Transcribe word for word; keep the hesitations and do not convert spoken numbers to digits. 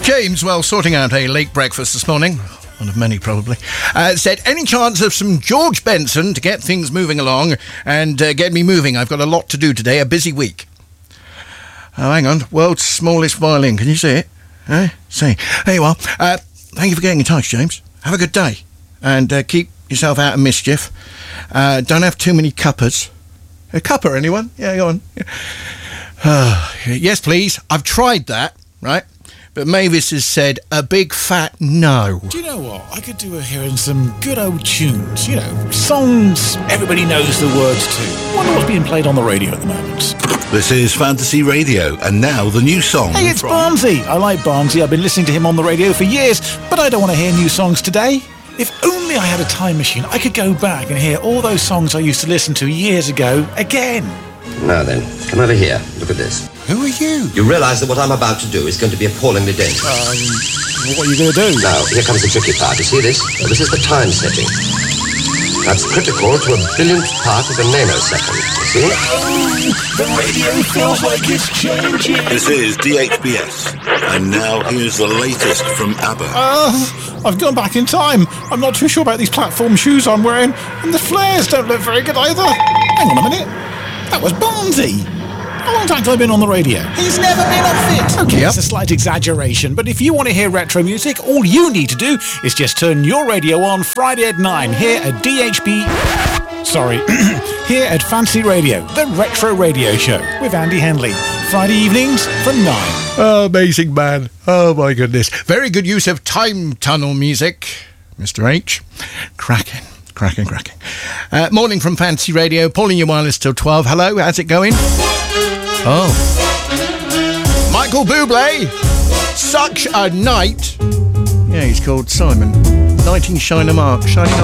James, well, sorting out a late breakfast this morning, one of many probably, uh, said, any chance of some George Benson to get things moving along and uh, get me moving? I've got a lot to do today, a busy week. Oh, hang on, world's smallest violin, can you see it? Eh? See. There you are. Uh, thank you for getting in touch, James. Have a good day. And uh, keep yourself out of mischief. Uh, don't have too many cuppers. A cuppa, anyone? Yeah, go on. Uh, yes, please. I've tried that, right? But Mavis has said a big fat no. Do you know what? I could do with hearing some good old tunes. You know, songs everybody knows the words to. Wonder what's being played on the radio at the moment. This is Fantasy Radio, and now the new song. Hey, it's from... Barnsley. I like Barnsley. I've been listening to him on the radio for years, but I don't want to hear new songs today. If only I had a time machine, I could go back and hear all those songs I used to listen to years ago again. Now then, come over here. Look at this. Who are you? You realise that what I'm about to do is going to be appallingly dangerous. Um, what are you going to do? Now, here comes the tricky part. You see this? Well, this is the time setting. That's critical to a billionth part of a nanosecond. You see? Oh, the radio feels like it's changing. This is D H B S, and now here's the latest from ABBA. Uh, I've gone back in time. I'm not too sure about these platform shoes I'm wearing, and the flares don't look very good either. Hang on a minute. That was Barnsley. How long have I been on the radio? He's never been unfit. Okay, yep. It's a slight exaggeration, but if you want to hear retro music, all you need to do is just turn your radio on Friday at nine here at D H B... Sorry, here at Fancy Radio, the retro radio show with Andy Henley. Friday evenings from nine. Oh, amazing man. Oh, my goodness. Very good use of time tunnel music, Mister H. Cracking. Cracking, cracking. Uh, morning from Fancy Radio. Pauline, your wireless till twelve. Hello, how's it going? Oh. Michael Bublé. Such a night. Yeah, he's called Simon. Knighting Shiner Mark. Shining